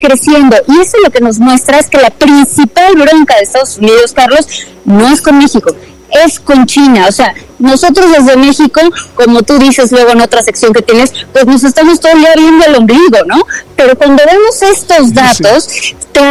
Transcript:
creciendo, y eso lo que nos muestra es que la principal bronca de Estados Unidos, Carlos, no es con México, es con China. O sea, nosotros desde México, como tú dices luego en otra sección que tienes, pues nos estamos todo el día viendo el ombligo, ¿no? Pero cuando vemos estos datos, te